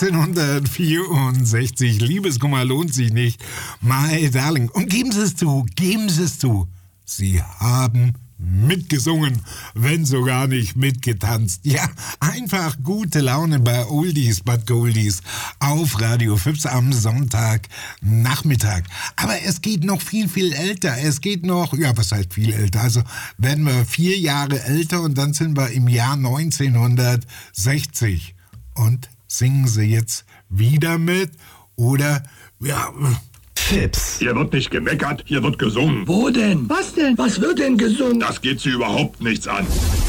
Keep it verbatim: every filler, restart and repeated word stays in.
neunzehnhundertvierundsechzig, Liebeskummer lohnt sich nicht. My Darling, und geben Sie es zu, geben Sie es zu. Sie haben mitgesungen, wenn sogar nicht mitgetanzt. Ja, einfach gute Laune bei Oldies but Goldies auf Radio Fips am Sonntagnachmittag. Aber es geht noch viel, viel älter. Es geht noch, ja, was heißt viel älter? Also werden wir vier Jahre älter und dann sind wir im Jahr neunzehnhundertsechzig. Und singen Sie jetzt wieder mit? Oder, ja... Fips. Hier wird nicht gemeckert, hier wird gesungen. Wo denn? Was denn? Was wird denn gesungen? Das geht Sie überhaupt nichts an.